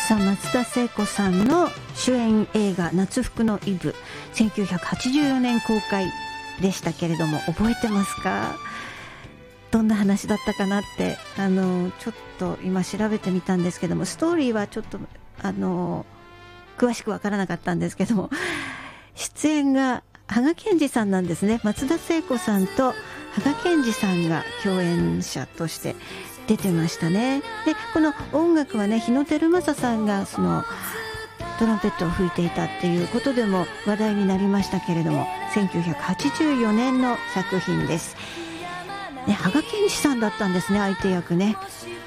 さあ、松田聖子さんの主演映画夏服のイブ、1984年公開でしたけれども、覚えてますか？どんな話だったかなってちょっと今調べてみたんですけども、ストーリーはちょっと詳しくわからなかったんですけども、出演が芳賀健二さんなんですね。松田聖子さんと芳賀健二さんが共演者として出てましたね。でこの音楽はね、日野照正さんがそのトランペットを吹いていたっていうことでも話題になりましたけれども、1984年の作品です、ね。芳賀健二さんだったんですね、相手役ね、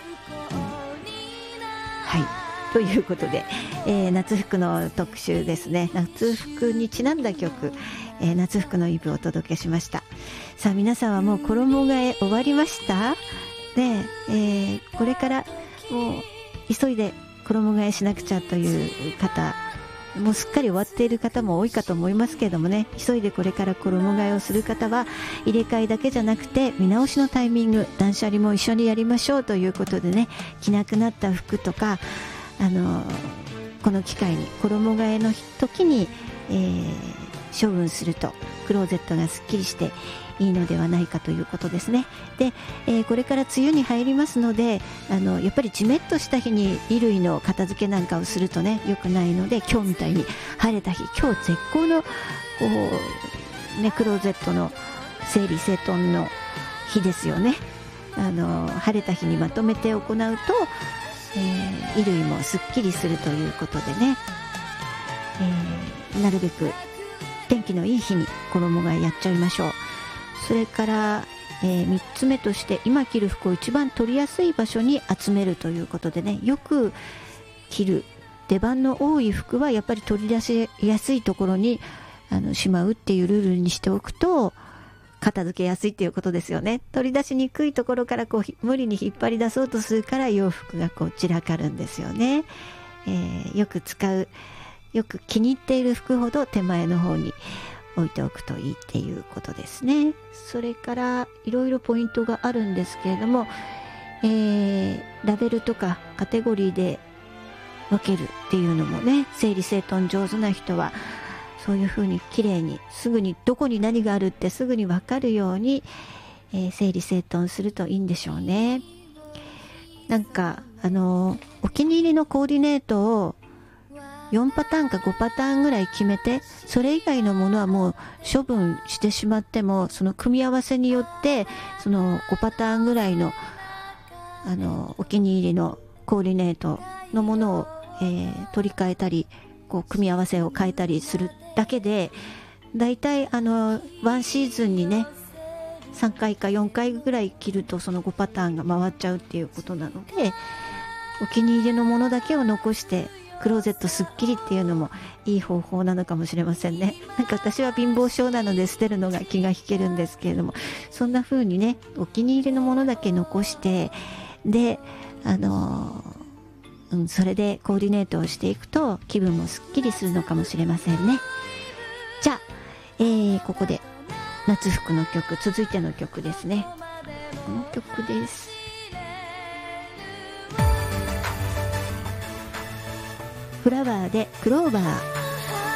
はいということで、夏服の特集ですね。夏服にちなんだ曲、夏服のイブをお届けしました。さあ皆さんはもう衣替え終わりましたで、これからもう急いで衣替えしなくちゃという方、もうすっかり終わっている方も多いかと思いますけれどもね、急いでこれから衣替えをする方は入れ替えだけじゃなくて見直しのタイミング、断捨離も一緒にやりましょうということでね、着なくなった服とかこの機会に衣替えの時に、処分するとクローゼットがすっきりしていいのではないかということですね。で、これから梅雨に入りますのでやっぱりジメッとした日に衣類の片付けなんかをするとね良くないので、今日みたいに晴れた日、今日絶好のクローゼットの整理整頓の日ですよね。晴れた日にまとめて行うと、衣類もすっきりするということでね、なるべく天気のいい日に衣替えやっちゃいましょう。それから、3つ目として、今着る服を一番取りやすい場所に集めるということでね、よく着る出番の多い服はやっぱり取り出しやすいところにしまうっていうルールにしておくと片付けやすいっていうことですよね。取り出しにくいところから無理に引っ張り出そうとするから洋服が散らかるんですよね。よく使う、よく気に入っている服ほど手前の方に置いておくといいっていうことですね。それからいろいろポイントがあるんですけれども、ラベルとかカテゴリーで分けるっていうのもね、整理整頓上手な人はそういう風に綺麗にすぐにどこに何があるってすぐに分かるように、整理整頓するといいんでしょうね。なんかお気に入りのコーディネートを4パターンか5パターンぐらい決めて、それ以外のものはもう処分してしまっても、その組み合わせによってその5パターンぐらいのお気に入りのコーディネートのものを、取り替えたり組み合わせを変えたりするだけで、だいたいワンシーズンにね3回か4回ぐらい着るとその5パターンが回っちゃうっていうことなので、お気に入りのものだけを残してクローゼットすっきりっていうのもいい方法なのかもしれませんね。なんか私は貧乏症なので捨てるのが気が引けるんですけれども、そんな風にねお気に入りのものだけ残して、でそれでコーディネートをしていくと気分もすっきりするのかもしれませんね。じゃあ、ここで夏服の曲、続いての曲ですね。この曲です。フラワーでクローバー。